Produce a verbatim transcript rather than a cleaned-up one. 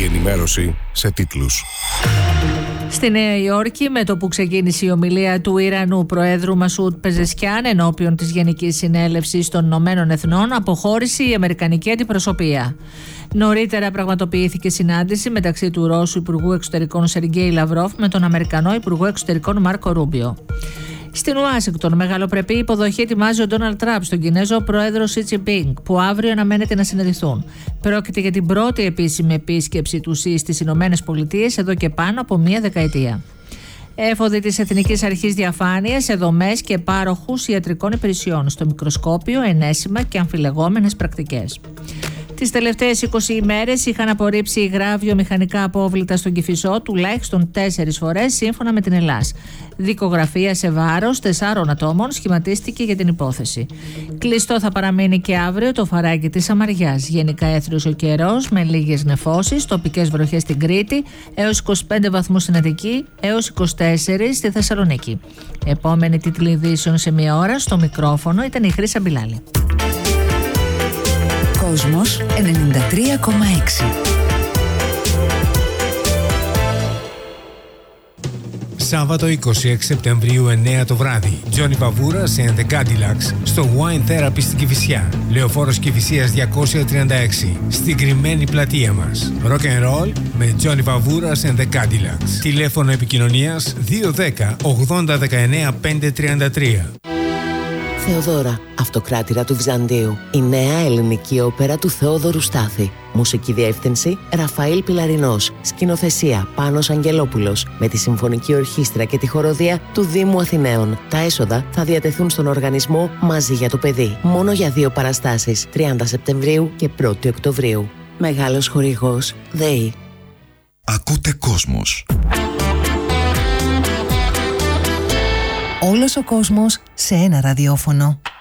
Η ενημέρωση σε τίτλους. Στη Νέα Υόρκη, με το που ξεκίνησε η ομιλία του Ιρανού Προέδρου Μασούντ Πεζεσκιάν ενώπιον της Γενικής Συνέλευσης των Ηνωμένων Εθνών, αποχώρησε η Αμερικανική αντιπροσωπεία. Νωρίτερα πραγματοποιήθηκε συνάντηση μεταξύ του Ρώσου Υπουργού Εξωτερικών Σεργέη Λαυρόφ με τον Αμερικανό Υπουργό Εξωτερικών Μάρκο Ρούμπιο. Στην Ουάσιγκτον, μεγαλοπρεπή υποδοχή ετοιμάζει ο Ντόναλντ Τραμπ στον Κινέζο πρόεδρο Σι Τζινπίνγκ, που αύριο αναμένεται να συναντηθούν. Πρόκειται για την πρώτη επίσημη επίσκεψη του Σι στις Ηνωμένες Πολιτείες εδώ και πάνω από μία δεκαετία. Έφοδοι της Εθνικής Αρχής Διαφάνειας σε δομές και πάροχους ιατρικών υπηρεσιών, στο μικροσκόπιο, ενέσιμα και αμφιλεγόμενες πρακτικές. Τις τελευταίες είκοσι ημέρες είχαν απορρίψει υγρά βιομηχανικά απόβλητα στον Κηφισό τουλάχιστον τέσσερις φορές, σύμφωνα με την ΕΛΑΣ. Δικογραφία σε βάρος τεσσάρων ατόμων σχηματίστηκε για την υπόθεση. Κλειστό θα παραμείνει και αύριο το φαράγγι της Σαμαριάς. Γενικά έθριος ο καιρός με λίγες νεφώσεις, τοπικές βροχές στην Κρήτη, έως είκοσι πέντε βαθμούς στην Αττική, έως είκοσι τέσσερα στη Θεσσαλονίκη. Επόμενη τίτλη ειδήσεων σε μία ώρα, στο μικρόφωνο ήταν η Χρύσα Μπιλάλη. Κόσμος ενενήντα τρία κόμμα έξι. Σάββατο είκοσι έξι Σεπτεμβρίου εννέα το βράδυ. Τζόνι Παβούρας and the Cadillacs στο Wine Therapy στην Κηφισιά. Λεωφόρος Κηφισίας διακόσια τριάντα έξι. Στην κρυμμένη πλατεία μας. Rock and Roll με Τζόνι Παβούρας and the Cadillacs. Τηλέφωνο επικοινωνίας δύο ένα μηδέν ογδόντα δεκαεννέα πεντακόσια τριάντα τρία. Θεοδώρα, αυτοκράτηρα του Βυζαντίου. Η νέα ελληνική όπερα του Θεόδωρου Στάθη. Μουσική διεύθυνση Ραφαήλ Πιλαρινός. Σκηνοθεσία Πάνος Αγγελόπουλος. Με τη Συμφωνική Ορχήστρα και τη Χοροδία του Δήμου Αθηναίων. Τα έσοδα θα διατεθούν στον οργανισμό Μαζί για το Παιδί. Μόνο για δύο παραστάσεις, τριάντα Σεπτεμβρίου και πρώτη Οκτωβρίου. Μεγάλος χορηγός ΔΕΗ. Ακούτε Κόσμος. Όλος ο κόσμος σε ένα ραδιόφωνο.